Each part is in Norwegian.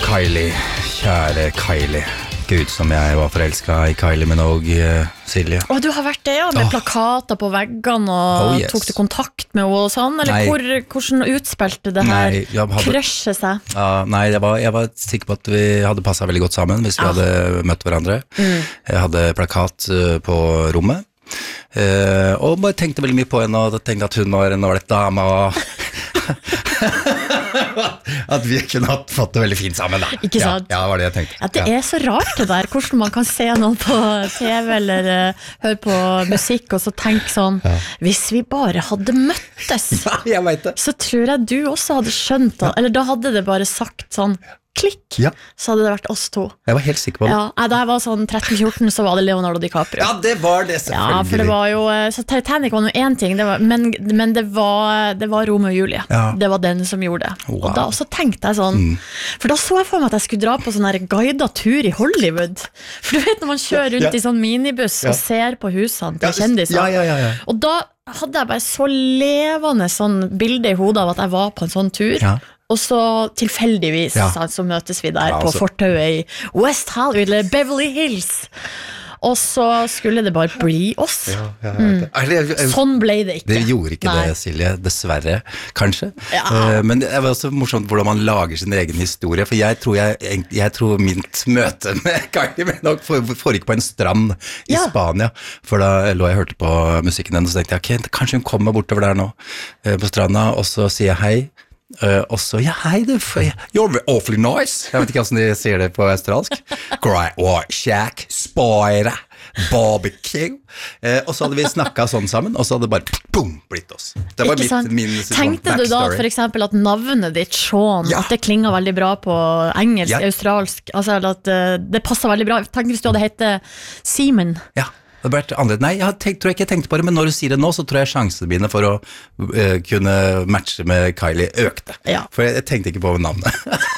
Kylie, kjære Kylie. Gud, som jeg var forelsket I Kylie Minogue, Silje. Og du har vært det, ja, med plakater på veggene, og tok du kontakt med henne og sånn? Eller hvordan utspilte det her krasjet seg? Nei, jeg var sikker på at vi hadde passet veldig godt sammen hvis vi hadde møtt hverandre. Jeg hadde plakat på rommet, og bare tenkte veldig mye på henne, og tenkte at hun var en ålreit dame, og at vi kunne ha fått det veldig fint sammen da. Ikke sant? Ja, det var det jeg tenkte. At det så rart det der, hvordan man kan se noen på TV eller høre på musikk og så tenke sånn, hvis vi bare hadde møttes, jeg vet det. Så tror jeg du også hadde skjønt det, eller da hadde det bare sagt sånn, klikk, så hadde det vært oss to. Jeg var helt sikker på det. Ja, da jeg var sånn 13-14 så var det Leonardo DiCaprio. Ja, det var det selvfølgelig. Ja, for det var jo, så Titanic var noe en ting, men det var Romeo og Julie. Det var den som gjorde det. Og da også tenkte jeg sånn, for da så jeg for meg at jeg skulle dra på sånn her guidet tur I Hollywood. For du vet når man kjører rundt I sånn minibuss og ser på husene til kjendiser. Og da hadde jeg bare så levende sånn bilde I hodet av at jeg var på en sånn tur. Og så tilfeldigvis så møtes vi der på fortauet I West Hollywood, eller Beverly Hills. Og så skulle det bare bli oss. Sånn ble det ikke. Det gjorde ikke det, Silje, dessverre, kanskje. Men det var også morsomt hvordan man lager sin egen historie, for jeg tror mitt møte med Kylie Minogue foregikk på en strand I Spania, for da lå jeg og hørte på musikken hennes, og så tenkte jeg, ok, kanskje hun kommer bortover der nå, på stranda, og så sier jeg hei, og så, hei du, you're awfully nice. Jeg vet ikke hvordan de sier det på australsk. Great white shack, spider, barbecue. Og så hadde vi snakket sånn sammen, og så hadde det bare, boom, blitt oss. Det var min Tenkte du da for eksempel at navnet ditt, Sean, at det klinger veldig bra på engelsk, australsk, altså at det passer veldig bra. Tenk hvis du hadde hett Simon. Ja. Det ble annerledes. Nei, tror jeg ikke tenkte på det, men når du sier det nå, så tror jeg sjansene mine for å kunne matche med Kylie økte. For jeg tenkte ikke på navnet.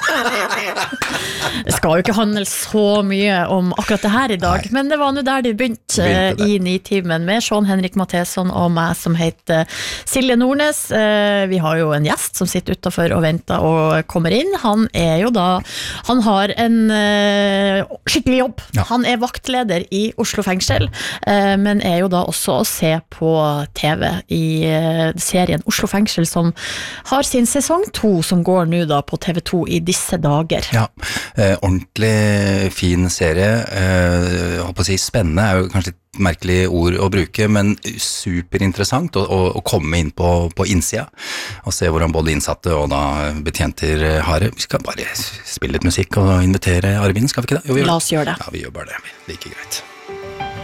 Det skal jo ikke handle så mye om akkurat det her I dag, men det var nå der det begynte I Nitimen med Sean Henrik Matheson og meg som heter Silje Nordnes. Vi har jo en gjest som sitter utenfor og venter og kommer inn. Han jo da, han har en skikkelig jobb. Han vaktleder I Oslo fengsel, men jo da også å se på TV I serien Oslo fengsel som har sin sesong 2 som går nå da på TV2 I disse dager. Ja, ordentlig fin serie, jeg håper å si spennende jo kanskje et merkelig ord å bruke, men superinteressant å komme inn på innsida og se hvordan både innsatte og da betjenter har det. Vi skal bare spille litt musikk og invitere Arvin, skal vi ikke det? Jo, La oss gjøre det. Ja, vi gjør bare det, like greit.